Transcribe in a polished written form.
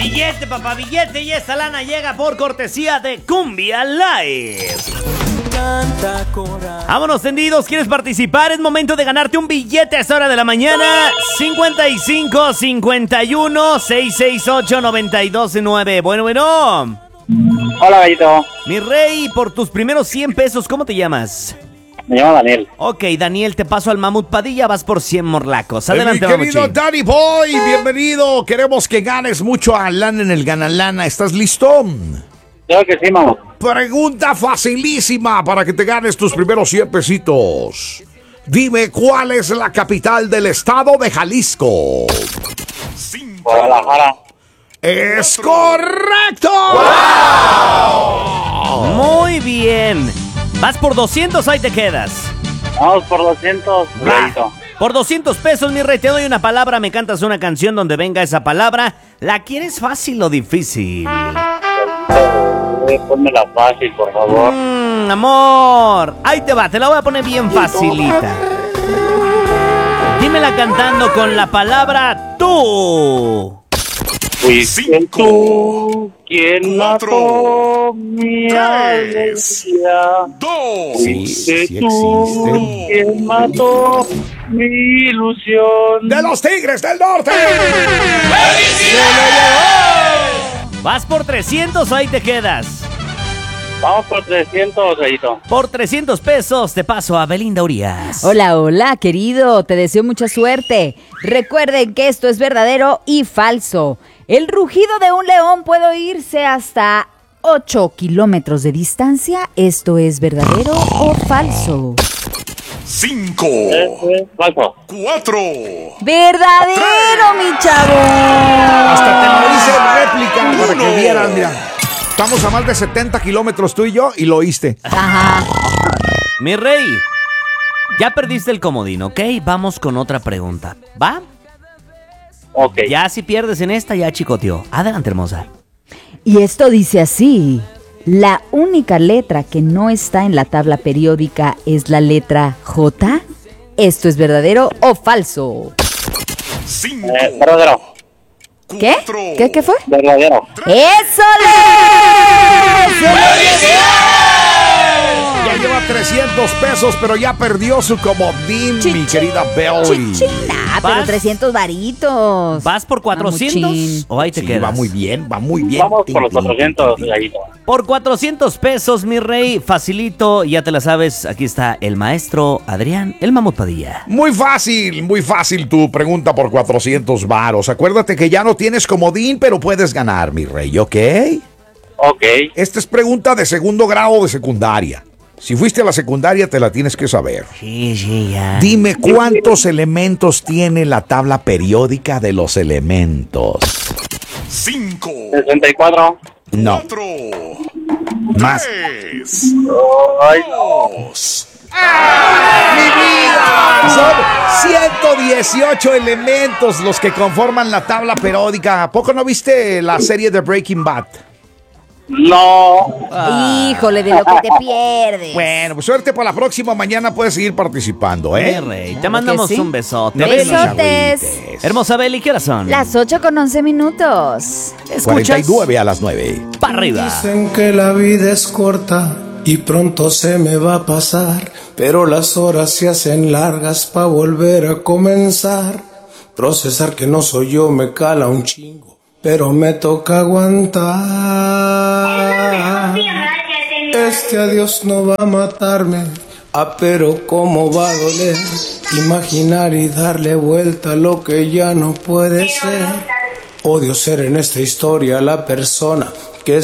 Billete, papá, billete. Y esta lana llega por cortesía de Cumbia Live. Vámonos tendidos, ¿quieres participar? Es momento de ganarte un billete a esta hora de la mañana. 55 51 668 929. Bueno. Hola, gallito. Mi rey, por tus primeros 100 pesos, ¿cómo te llamas? Me llamo Daniel. Ok, Daniel, te paso al Mamut Padilla, vas por 100 morlacos. Adelante, mi querido Mamuchi. Danny Boy, bienvenido. Queremos que ganes mucho a lana en el Ganalana. ¿Estás listo? Creo que sí, mamá. Pregunta facilísima para que te ganes tus primeros 100 pesitos. Dime, ¿cuál es la capital del estado de Jalisco? Guadalajara. ¡Es correcto! ¡Wow! Muy bien. Vas por 200, ahí te quedas. Vamos por 200, gallito. Por 200 pesos, mi rey, te doy una palabra, me cantas una canción donde venga esa palabra. ¿La quieres fácil o difícil? Pónmela fácil, por favor. Amor, ahí te va, te la voy a poner bien facilita. Dímela cantando con la palabra tú. Fuiste tú quien mató mi alegría. Fuiste tú quien mató mi ilusión. ¡De los Tigres del Norte! Vas por 300 o ahí te quedas. Vamos por 300, gallito. Por 300 pesos te paso a Belinda Urias. Hola, querido. Te deseo mucha suerte. Recuerden que esto es verdadero y falso. El rugido de un león puede oírse hasta 8 kilómetros de distancia. ¿Esto es verdadero o falso? 5, Falso. 4. ¡Verdadero, mi chavo! Hasta te lo hice en réplica para que vieran, mira. Estamos a más de 70 kilómetros tú y yo y lo oíste. Ajá. Mi rey, ya perdiste el comodín, ¿ok? Vamos con otra pregunta, ¿va? Ok. Ya si pierdes en esta, ya chicoteó. Adelante, hermosa. Y esto dice así. La única letra que no está en la tabla periódica es la letra J. ¿Esto es verdadero o falso? 5, Verdadero. ¿Qué? ¿Qué fue? Verdadero. ¡Eso le! Ya lleva 300 pesos, pero ya perdió su comodín, mi querida Belly. Chichina, pero ¿Vas? 300 varitos. ¿Vas por 400 Mamuchín. o ahí te Sí, quedas? va muy bien, va muy bien. Vamos por los 400, gallito. Por 400 pesos, mi rey, facilito, ya te la sabes, aquí está el maestro Adrián, el Mamut Padilla. Muy fácil tu pregunta por 400 varos. Acuérdate que ya no tienes comodín, pero puedes ganar, mi rey, ¿ok? Ok. Esta es pregunta de segundo grado de secundaria. Si fuiste a la secundaria, te la tienes que saber. Sí, ya. Dime cuántos elementos tiene la tabla periódica de los elementos. 5, 64. No, 4, más. 3, Ay, 2. ¡Mi vida! Son 118 elementos los que conforman la tabla periódica. ¿A poco no viste la serie de Breaking Bad? no. Híjole, de lo que te pierdes. Bueno, pues suerte para la próxima. Mañana puedes seguir participando, Mi ¿eh? rey, te Claro mandamos que sí. un besote. Besotes. Hermosa Beli, ¿qué horas son? Las 8:11. ¿Escuchas? 49 a las 9. Para arriba. Dicen que la vida es corta y pronto se me va a pasar, pero las horas se hacen largas pa' volver a comenzar. Procesar que no soy yo me cala un chingo, pero me toca aguantar. Este adiós no va a matarme, pero cómo va a doler imaginar y darle vuelta a lo que ya no puede ser. Odio ser en esta historia la persona